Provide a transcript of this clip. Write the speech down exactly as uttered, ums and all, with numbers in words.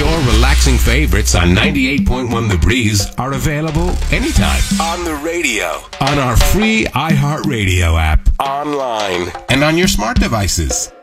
your relaxing favorites on ninety-eight point one The Breeze are available anytime on the radio, on our free iHeartRadio app, online, and on your smart devices.